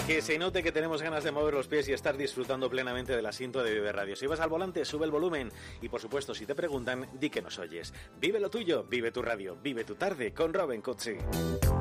Que se note que tenemos ganas de mover los pies y estar disfrutando plenamente del asiento de Vive Radio. Si vas al volante, sube el volumen y, por supuesto, si te preguntan, di que nos oyes. Vive lo tuyo, vive tu radio, vive tu tarde con Robin Cutsi.